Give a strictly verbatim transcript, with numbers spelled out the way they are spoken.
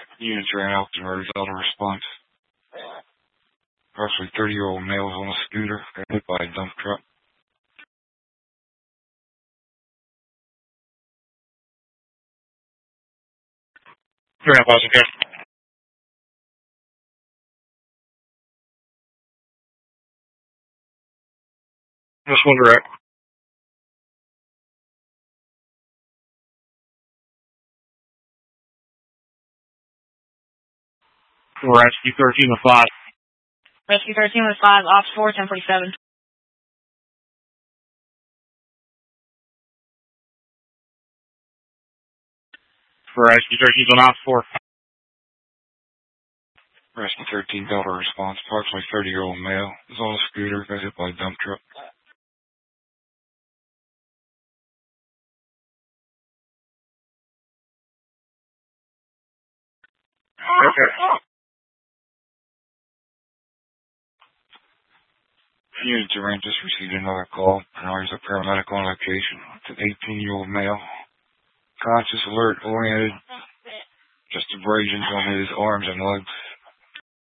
Units ran out to result of response. Approximately thirty-year-old male was on a scooter, got hit by a dump truck. Grand Plaza, okay. Just one direct. Rescue thirteen with five. Rescue thirteen with five, Ops four, ten forty-seven. Rescue thirteen on Ops four. Rescue thirteen got a response. Approximately thirty-year-old male was on a scooter, got hit by a dump truck. Okay. Units ran just received another call. Now there's a paramedic on location. It's an eighteen-year-old male. Conscious, alert, oriented. Just abrasions on his arms and legs.